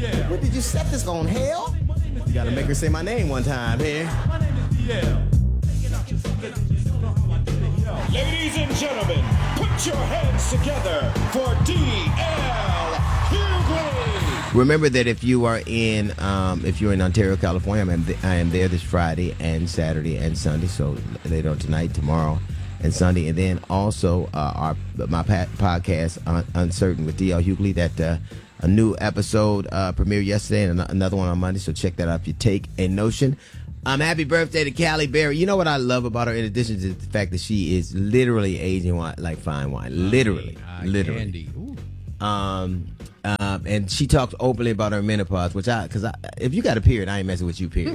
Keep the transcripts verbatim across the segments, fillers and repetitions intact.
What did you set this on, hell? You gotta make her say my name one time here. My name is D L. Ladies and gentlemen, put your hands together for D L Hughley. Remember that if you are in, um, if you're in Ontario, California, I'm th- I am there this Friday and Saturday and Sunday. So later on tonight, tomorrow, and Sunday, and then also uh, our my pa- podcast Un- Uncertain with D L Hughley. That uh, a new episode uh, premiered yesterday, and an- another one on Monday. So check that out if you take a notion. Um, happy birthday to Callie Berry. You know what I love about her, in addition to the fact that she is literally aging wine, like fine wine, literally, uh, literally. Candy. Ooh. Um, um, and she talks openly about her menopause, which I, because I, if you got a period, I ain't messing with you, period.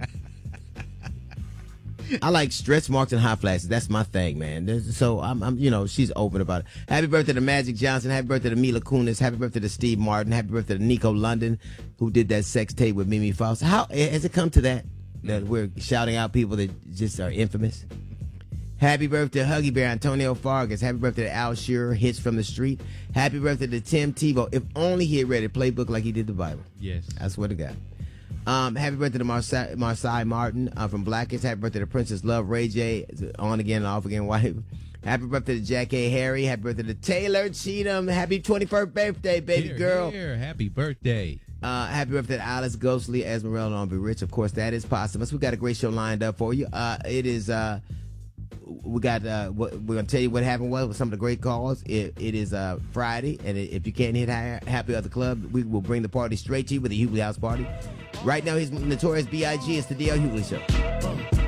I like stretch marks and hot flashes. That's my thing, man. There's, so I'm, I'm, you know, she's open about it. Happy birthday to Magic Johnson. Happy birthday to Mila Kunis. Happy birthday to Steve Martin. Happy birthday to Nico London, who did that sex tape with Mimi Faust. How has it come to that? That we're shouting out people that just are infamous. Happy birthday to Huggy Bear, Antonio Fargas. Happy birthday to Al Shearer, Hits from the Street. Happy birthday to Tim Tebow. If only he had read a playbook like he did the Bible. Yes. I swear to God. Um, happy birthday to Marci, Marci Martin uh, from Blackest. Happy birthday to Princess Love, Ray J, on again and off again wife. Happy birthday to Jack A. Harry. Happy birthday to Taylor Cheatham. Happy twenty-first birthday, baby here, girl. Here. Happy birthday. Uh, happy birthday to Alice Ghostly, Esmeralda on Be Rich. Of course, that is possible. We got a great show lined up for you. Uh, it is, uh, we got, uh, what, we're going to tell you what happened was with some of the great calls. It, it is uh, Friday, and if you can't hit Happy Other Club, we will bring the party straight to you with the Hughley House Party. Right now, he's Notorious B I G It's the D L Hughley Show.